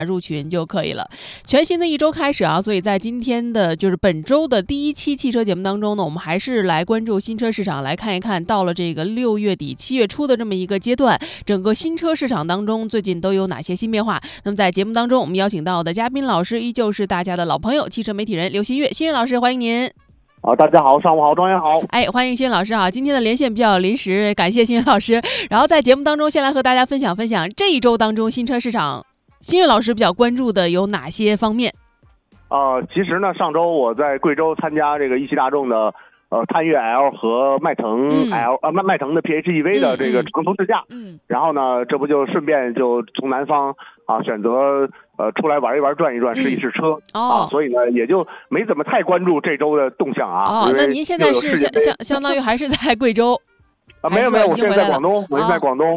入群就可以了。全新的一周开始啊，所以在今天的就是本周的第一期汽车节目当中呢，我们还是来关注新车市场，来看一看到了这个6月底7月初的这么一个阶段，整个新车市场当中最近都有哪些新变化。那么在节目当中我们邀请到的嘉宾老师依旧是大家的老朋友，汽车媒体人刘新月。新月老师，欢迎您。 大家好，上午好，庄园好。 欢迎新月老师啊！今天的连线比较临时，感谢新月老师。然后在节目当中，先来和大家分享这一周当中新车市场，新月老师比较关注的有哪些方面？ 其实呢，上周我在贵州参加这个一汽大众的探岳 L 和迈腾 L 迈腾的 PHEV 的这个长途试驾。然后呢，这不就顺便就从南方选择出来玩一玩、转一转、试一试车所以呢也就没怎么太关注这周的动向那您现在是相当于还是在贵州？ 没有，我现在在广东，我是在广东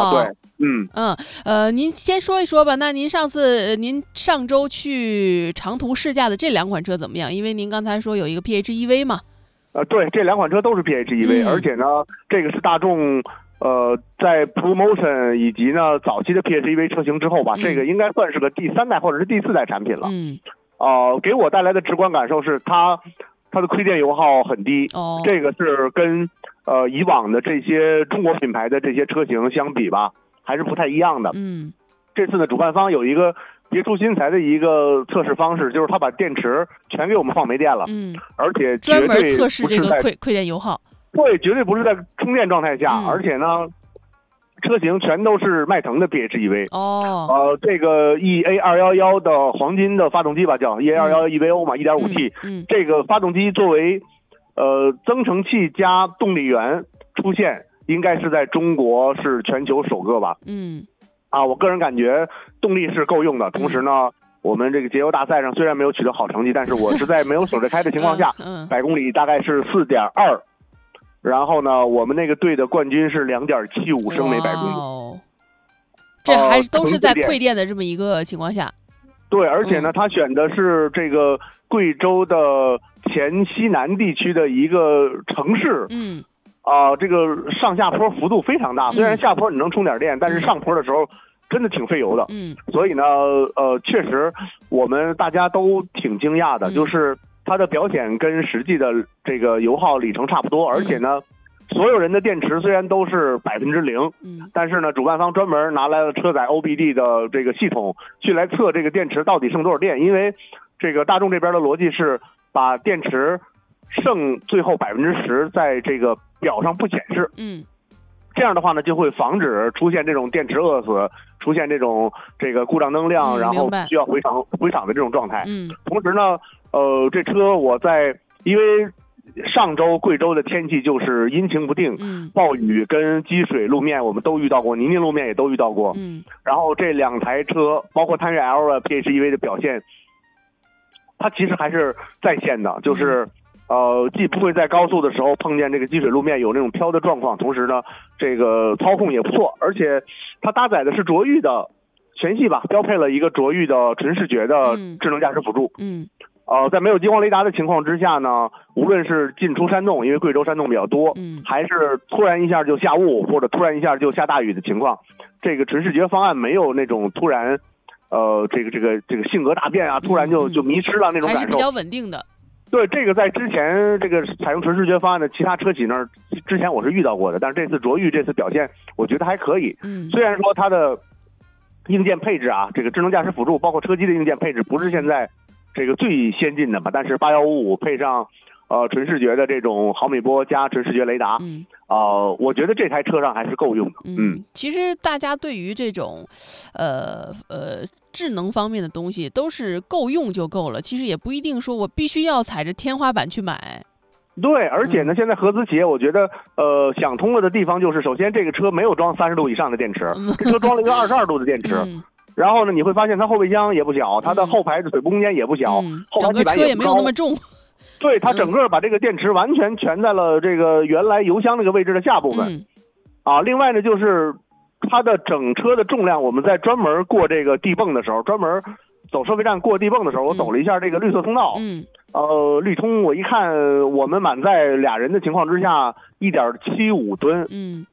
对。您先说一说吧。那您上周去长途试驾的这2款车怎么样？因为您刚才说有一个 PHEV 嘛。 对，这2款车都是 PHEV，而且呢，这个是大众在 ProMotion 以及呢早期的 PHEV 车型之后吧，这个应该算是个第3代或者是第4代产品了。给我带来的直观感受是它的亏电油耗很低。这个是跟以往的这些中国品牌的这些车型相比吧，还是不太一样的。这次呢，主办方有一个别出心裁的一个测试方式，就是他把电池全给我们放没电了，而且专门测试这个亏电油耗。 对，绝对不是在充电状态下，而且呢，车型全都是迈腾的 PHEV。这个 EA211 的黄金的发动机吧，叫 EA211 EVO 嘛，1.5T。这个发动机作为增程器加动力源出现，应该是在中国是全球首个吧。我个人感觉动力是够用的。同时呢，我们这个节油大赛上虽然没有取得好成绩，但是我是在没有守着开的情况下，100公里大概是4.2。然后呢，我们那个队的冠军是2.75升每100公里。 这还是都是在馈电的这么一个情况下。 对，而且呢，他选的是这个贵州的黔西南地区的一个城市。这个上下坡幅度非常大，虽然下坡你能充点电，但是上坡的时候真的挺费油的。所以呢，确实我们大家都挺惊讶的，就是它的表现跟实际的这个油耗里程差不多，而且呢，所有人的电池虽然都是0%，但是呢，主办方专门拿来了车载 OBD 的这个系统去来测这个电池到底剩多少电，因为这个大众这边的逻辑是把电池剩最后10%在这个表上不显示。这样的话呢，就会防止出现这种电池饿死，出现这种这个故障灯亮，然后需要回厂的这种状态。同时呢，这车因为上周贵州的天气就是阴晴不定，暴雨跟积水路面我们都遇到过，泥泞路面也都遇到过。然后这2台车，包括探岳 L 的 PHEV 的表现，它其实还是在线的，就是既不会在高速的时候碰见这个积水路面有那种飘的状况，同时呢，这个操控也不错，而且它搭载的是卓越的全系吧，标配了一个卓越的纯视觉的智能驾驶辅助。在没有激光雷达的情况之下呢，无论是进出山洞，因为贵州山洞比较多，还是突然一下就下雾或者突然一下就下大雨的情况，这个纯视觉方案没有那种突然这个性格大变突然就迷失了那种感受， 还是比较稳定的。 对，这个在之前这个采用纯视觉方案的其他车企那儿，之前我是遇到过的，但是这次卓越这次表现我觉得还可以。虽然说它的硬件配置这个智能驾驶辅助包括车机的硬件配置不是现在这个最先进的吧，但是8155配上纯视觉的这种毫米波加纯视觉雷达，我觉得这台车上还是够用的。 其实大家对于这种智能方面的东西都是够用就够了，其实也不一定说我必须要踩着天花板去买。 对，而且呢，现在合资企业我觉得想通了的地方就是，首先这个车没有装30度以上的电池，这车装了一个22度的电池。然后呢，你会发现它后备箱也不小，它的后排的水库空间也不小，后排地板也没有那么重。 对，它整个把这个电池完全全在了这个原来油箱那个位置的下部分。另外呢，就是它的整车的重量，我们在专门过这个地泵的时候，专门走收费站过地泵的时候，我走了一下这个绿色通道。绿通我一看，我们满载2人的情况之下，1.75吨。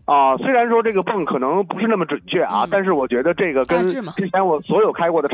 虽然说这个泵可能不是那么准确啊，但是我觉得这个跟之前我所有开过的